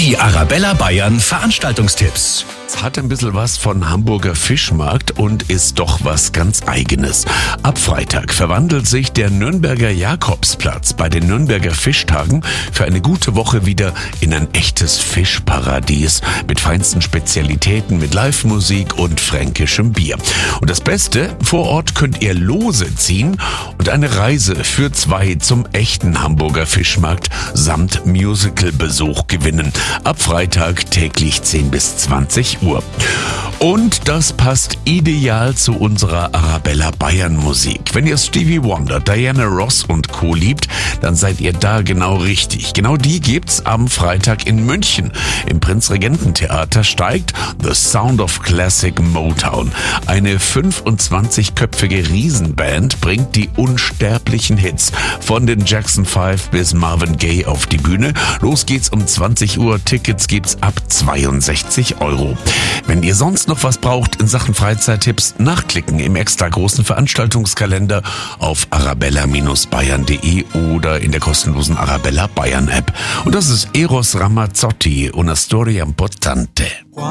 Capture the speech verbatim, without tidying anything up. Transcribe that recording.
Die Arabella Bayern Veranstaltungstipps. Es hat ein bisschen was von Hamburger Fischmarkt und ist doch was ganz Eigenes. Ab Freitag verwandelt sich der Nürnberger Jakobsplatz bei den Nürnberger Fischtagen für eine gute Woche wieder in ein echtes Fischparadies mit feinsten Spezialitäten, mit Live-Musik und fränkischem Bier. Und das Beste, vor Ort könnt ihr Lose ziehen und eine Reise für zwei zum echten Hamburger Fischmarkt samt Musical-Besuch gewinnen. Ab Freitag täglich zehn bis zwanzig Uhr. Und das passt ideal zu unserer Arabella Bayern Musik. Wenn ihr Stevie Wonder, Diana Ross und Co. liebt, dann seid ihr da genau richtig. Genau die gibt's am Freitag in München. Im Prinzregententheater steigt The Sound of Classic Motown. Eine fünfundzwanzigköpfige Riesenband bringt die unsterblichen Hits von den Jackson Five bis Marvin Gaye auf die Bühne. Los geht's um zwanzig Uhr. Tickets gibt's ab zweiundsechzig Euro. Wenn ihr sonst noch was braucht in Sachen Freizeittipps, nachklicken im extra großen Veranstaltungskalender auf arabella Bayern punkt de oder in der kostenlosen Arabella Bayern App. Und das ist Eros Ramazzotti, una storia importante.